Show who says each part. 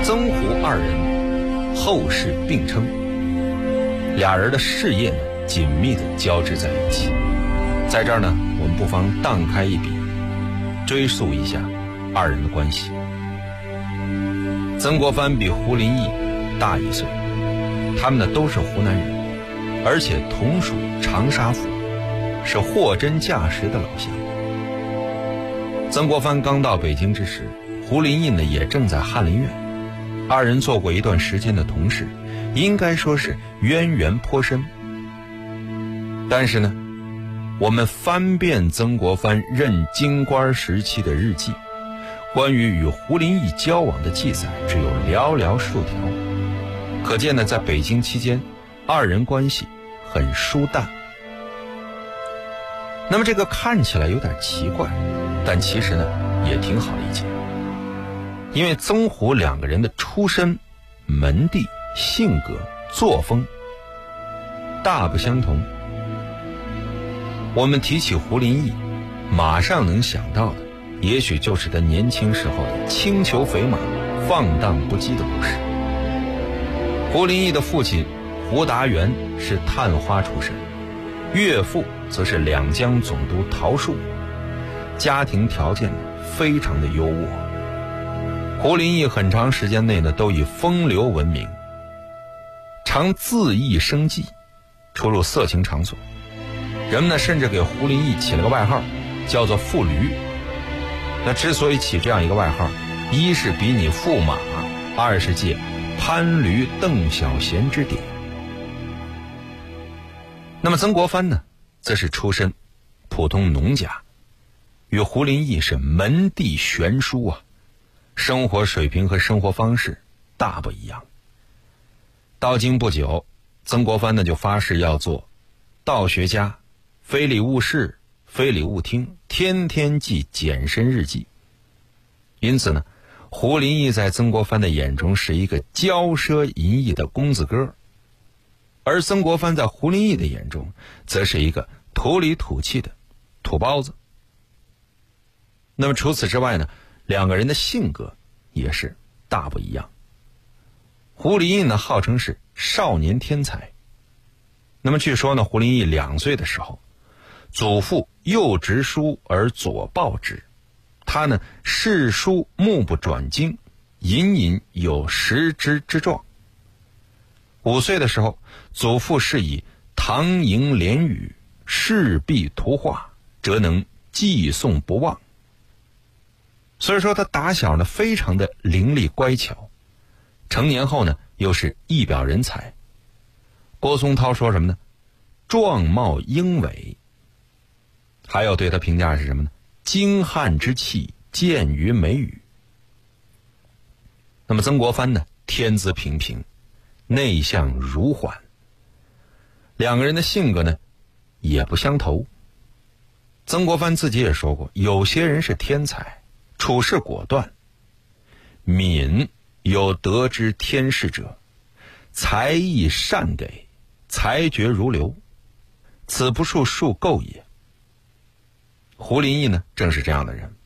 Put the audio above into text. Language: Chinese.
Speaker 1: 曾胡二人后世并称，俩人的事业呢紧密地交织在一起。在这儿呢，我们不妨荡开一笔，追溯一下二人的关系。曾国藩比胡林翼大1岁，他们呢都是湖南人，而且同属长沙府，是货真价实的老乡。曾国藩刚到北京之时，胡林翼呢也正在翰林院，二人做过一段时间的同事，应该说是渊源颇深。但是呢，我们翻遍曾国藩任京官时期的日记，关于与胡林翼交往的记载只有寥寥数条，可见呢，在北京期间，二人关系很疏淡。那么这个看起来有点奇怪，但其实呢也挺好理解，因为曾胡两个人的出身、门第、性格、作风大不相同。我们提起胡林翼，马上能想到的也许就是他年轻时候的轻裘肥马、放荡不羁的故事。胡林翼的父亲胡达元是探花出身，岳父则是两江总督陶树，家庭条件非常的优渥。胡林翼很长时间内呢都以风流闻名，常恣意生妓，出入色情场所。人们呢甚至给胡林翼起了个外号，叫做妇驴。那之所以起这样一个外号，一是比拟驸马，二是借潘驴邓小闲之典。那么曾国藩呢，则是出身普通农家，与胡林翼是门第悬殊啊，生活水平和生活方式大不一样。到京不久，曾国藩呢就发誓要做道学家，非礼勿视，非礼勿听，天天记检身日记。因此呢，胡林翼在曾国藩的眼中是一个骄奢淫逸的公子哥，而曾国藩在胡林翼的眼中则是一个土里土气的土包子。那么除此之外呢，两个人的性格也是大不一样。胡林翼呢号称是少年天才，那么据说呢，胡林翼2岁的时候，祖父右执书而左抱之，他呢视书目不转睛，隐隐有识之之状。5岁的时候，祖父是以唐楹联语、仕壁图画，则能记诵不忘。所以说他打小呢非常的伶俐乖巧，成年后呢又是一表人才。郭松涛说什么呢？壮貌英伟。还有对他评价是什么呢？精悍之气，见于美语。那么曾国藩呢，天资平平，内向如缓，两个人的性格呢也不相投。曾国藩自己也说过，有些人是天才，处事果断，敏有得之天士者，才艺善给，才觉如流，此不数数够也。胡林翼呢正是这样的人，